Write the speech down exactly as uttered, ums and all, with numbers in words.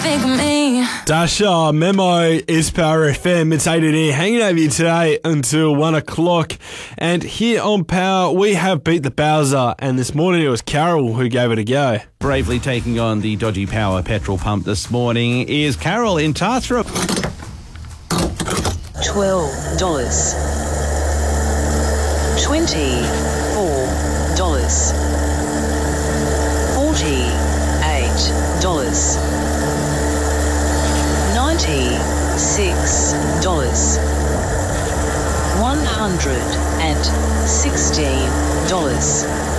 think of me. Dasha, Memo is Power F M. It's Aidan here, hanging over you today until one o'clock. And here on Power, we have Beat the Bowser. And this morning it was Carol who gave it a go. Bravely taking on the dodgy Power petrol pump this morning is Carol in Tathra. twelve dollars. twenty-four dollars. forty-eight dollars. ninety-six dollars. one hundred sixteen dollars.